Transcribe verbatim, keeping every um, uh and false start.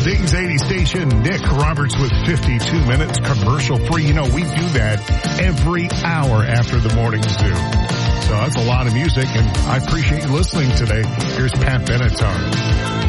Zing's eighty station. Nick Roberts with fifty-two minutes commercial free. You know, we do that every hour after the morning zoo. So that's a lot of music, and I appreciate you listening today. Here's Pat Benatar.